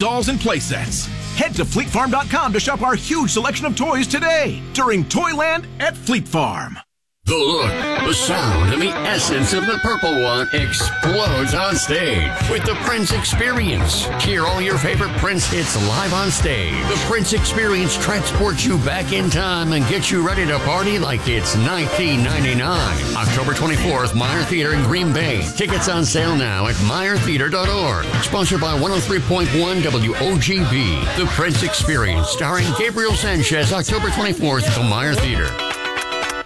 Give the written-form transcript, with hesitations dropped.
dolls, and play sets. Head to FleetFarm.com to shop our huge selection of toys today during Toyland at Fleet Farm. The look, the sound, and the essence of the Purple One explodes on stage with the Prince Experience. Hear all your favorite Prince hits live on stage. The Prince Experience transports you back in time and gets you ready to party like it's 1999. October 24th, Meyer Theater in Green Bay. Tickets on sale now at meyertheater.org. Sponsored by 103.1 WOGB. The Prince Experience, starring Gabriel Sanchez, October 24th at the Meyer Theater.